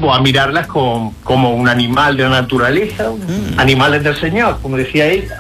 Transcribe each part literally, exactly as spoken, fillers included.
pues, a mirarlas con, como un animal de la naturaleza, mm. animales del Señor, como decía ella.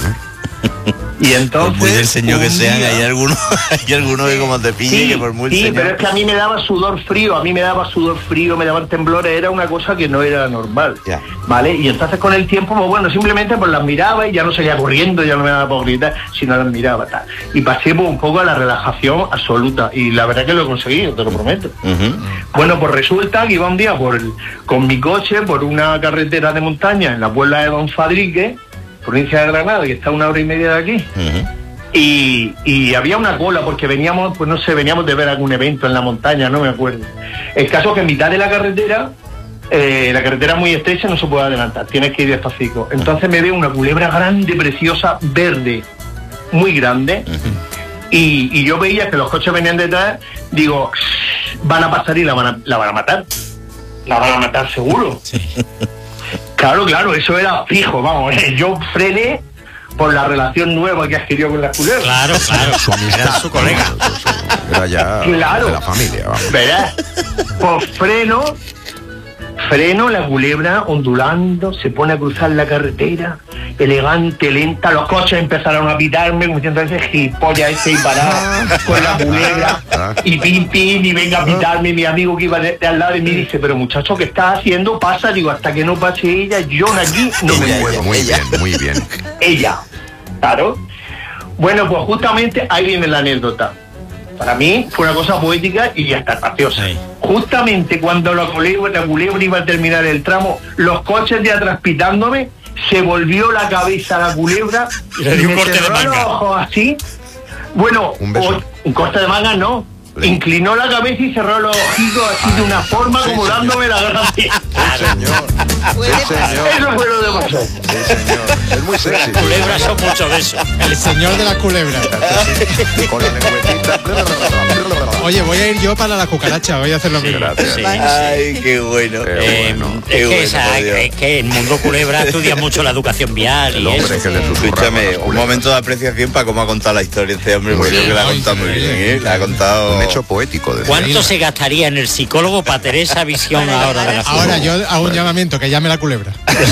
Y entonces, por muy del Señor que sean, día, hay algunos hay algunos que como te pille, sí, que por muy sí, señor... pero es que a mí me daba sudor frío, a mí me daba sudor frío, me daban temblores, era una cosa que no era normal, ya. ¿vale? Y entonces con el tiempo, pues bueno, simplemente pues las miraba y ya no seguía corriendo, ya no me daba por gritar, sino las miraba, tal. Y pasé pues, un poco a la relajación absoluta, y la verdad que lo he conseguido, te lo prometo. Uh-huh. Bueno, pues resulta que iba un día por el, con mi coche por una carretera de montaña en la Puebla de Don Fadrique, provincia de Granada, que está a una hora y media de aquí. Uh-huh. Y, y había una cola porque veníamos, pues no sé, veníamos de ver algún evento en la montaña, no me acuerdo. El caso es que en mitad de la carretera, eh, la carretera es muy estrecha, no se puede adelantar, tienes que ir despacito. Entonces me veo una culebra grande, preciosa, verde, muy grande, uh-huh. y, y yo veía que los coches venían detrás, digo, van a pasar y la van a, la van a matar, la van a matar seguro. Sí. Claro, claro, eso era fijo, vamos, eh. yo frené por la relación nueva que adquirió con la culebra. Claro, claro, su amistad, su colega. Era ya claro, de la familia, vamos. ¿Verdad? Pues freno, freno, la culebra ondulando, se pone a cruzar la carretera, elegante, lenta, los coches empezaron a pitarme, como diciendo ese gilipollas ese y parado con la culebra, y pin, pin, y venga a pitarme, mi amigo que iba de, de al lado de mí dice, pero muchacho, ¿qué estás haciendo? Pasa, digo, hasta que no pase ella, yo aquí no ella, me muevo. Muy bien, muy bien. Ella, claro. Bueno, pues justamente ahí viene la anécdota. Para mí fue una cosa poética y hasta graciosa. Sí. Justamente cuando la culebra, la culebra iba a terminar el tramo, los coches de atrás pitándome, se volvió la cabeza a la culebra y le dio un corte de manga. Los ojos así. Bueno, un, o, un corte de manga no. Le... Inclinó la cabeza y cerró los ojitos así de una forma sí, como señor. Dándome la gracia. Sí, señor. Sí, señor. Eso fue lo de pasó. Sí, señor. Es muy sexy. Las culebras son mucho de eso. El señor de la culebra. Con la lengüetita. Oye, voy a ir yo para la cucaracha, voy a hacer lo sí, mismo. Sí. Ay, qué bueno. Qué bueno. Eh, qué es, que bueno esa, es que el mundo culebra estudia mucho la educación vial. El y hombre eso. que le Escúchame, un momento de apreciación para cómo ha contado la historia este hombre, porque yo creo que la ha contado muy bien, ¿eh? La ha contado... Un hecho poético. De ¿Cuánto se gastaría en el psicólogo para tener esa visión ahora de la Ahora forma? yo hago un llamamiento, que llame la culebra.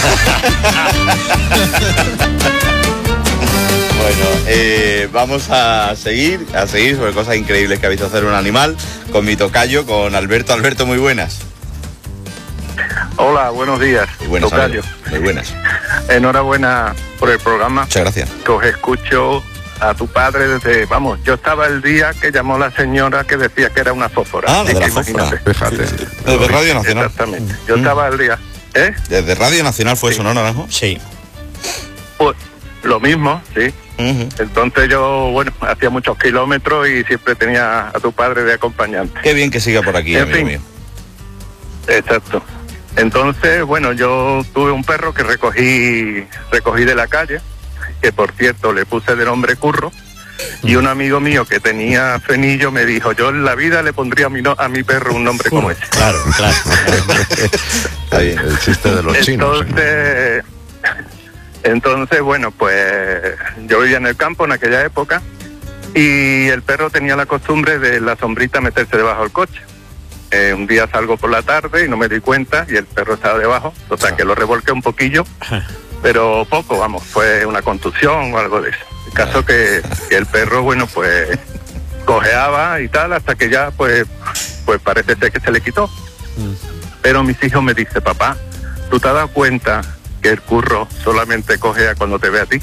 Bueno, eh, vamos a seguir, a seguir sobre cosas increíbles que ha visto hacer un animal con mi tocayo, con Alberto. Alberto, muy buenas. Hola, buenos días. Muy buenas, tocayo. Muy buenas. Enhorabuena por el programa. Muchas gracias. Que os escucho a tu padre desde, vamos, yo estaba el día que llamó la señora que decía que era una fósfora. Ah, de la fósfora. Fíjate. Sí, sí. Desde Radio Nacional. Exactamente. Yo mm. estaba el día. ¿Eh? Desde Radio Nacional fue sí. eso, ¿no, Naranjo? Sí. Pues lo mismo, sí. Uh-huh. Entonces yo, bueno, hacía muchos kilómetros y siempre tenía a tu padre de acompañante. Qué bien que siga por aquí, en amigo fin. mío. Exacto. Entonces, bueno, yo tuve un perro que recogí, recogí de la calle, que por cierto le puse de nombre Curro, uh-huh. y un amigo mío que tenía frenillo me dijo, yo en la vida le pondría a mi, no, a mi perro un nombre uh-huh. como ese. Claro, claro. Está bien, el chiste de los chinos. Entonces... Entonces, bueno, pues yo vivía en el campo en aquella época y el perro tenía la costumbre de la sombrita meterse debajo del coche. Eh, un día salgo por la tarde y no me di cuenta y el perro estaba debajo, o sea que lo revolqué un poquillo, pero poco, vamos, fue una contusión o algo de eso. El caso que, que el perro, bueno, pues cojeaba y tal hasta que ya, pues, pues parece ser que se le quitó. Pero mis hijos me dicen, papá, ¿tú te has dado cuenta que el Curro solamente cojea cuando te ve a ti?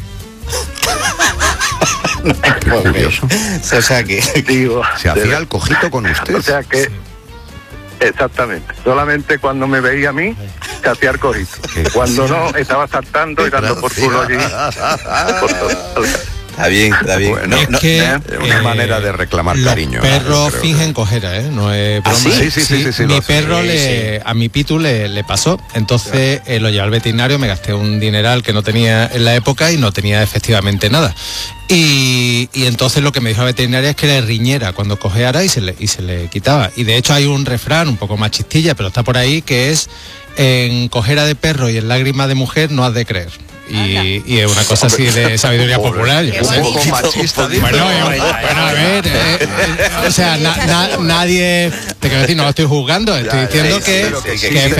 Curioso. O sea que digo, se hacía el cojito con usted. O sea que exactamente, solamente cuando me veía a mí se hacía el cojito. Cuando no, estaba saltando y dando por culo allí. Por todo. Está bien, está bien. Bueno, es no, que es una eh, manera de reclamar los cariño. Los perros creo, fingen creo. cojera, ¿eh? No es broma. ¿Ah, sí? Sí, sí, sí, sí, sí, mi lo perro sí, le, sí. a mi Pitu le, le pasó. Entonces eh, lo llevé al veterinario, me gasté un dineral que no tenía en la época y no tenía efectivamente nada. Y, y entonces lo que me dijo la veterinaria es que le riñera cuando cojeara y se le, y se le quitaba. Y de hecho hay un refrán un poco más chistilla, pero está por ahí, que es: en cojera de perro y en lágrima de mujer no has de creer. Y, y es una cosa así de sabiduría popular. Yo un poco machista. Bueno, bueno, a ver, eh, eh, o sea, na, na, nadie, te quiero decir, no lo estoy juzgando, estoy diciendo que, que